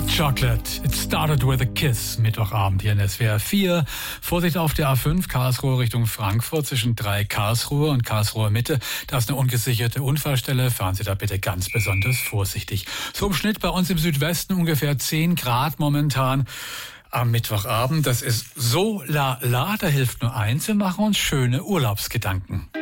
Hot Chocolate. It started with a kiss. Mittwochabend hier in SWR 4. Vorsicht auf der A5 Karlsruhe Richtung Frankfurt zwischen 3 Karlsruhe und Karlsruhe Mitte. Da ist eine ungesicherte Unfallstelle. Fahren Sie da bitte ganz besonders vorsichtig. So im Schnitt bei uns im Südwesten ungefähr 10 Grad momentan am Mittwochabend. Das ist so la, da hilft nur eins. Wir machen uns schöne Urlaubsgedanken.